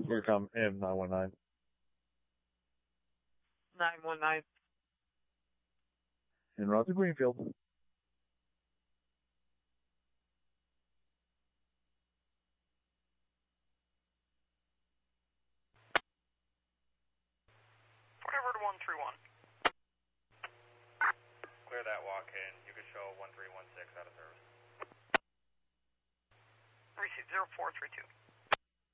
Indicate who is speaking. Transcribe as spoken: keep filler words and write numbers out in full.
Speaker 1: Intercom M nine one nine.
Speaker 2: nine one nine.
Speaker 1: En route to Greenfield.
Speaker 3: Forever to one three one.
Speaker 4: Clear that walk in. You can show one three one six out of service.
Speaker 3: Receive zero four three two.